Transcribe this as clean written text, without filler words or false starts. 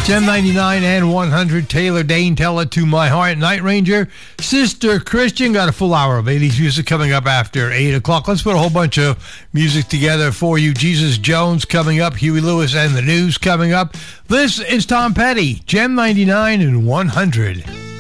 Gem 99 and 100, Taylor Dane, Tell It to My Heart, Night Ranger, Sister Christian. Got a full hour of 80s music coming up after 8 o'clock. Let's put a whole bunch of music together for you. Jesus Jones coming up, Huey Lewis and the News coming up. This is Tom Petty, Gem 99 and 100.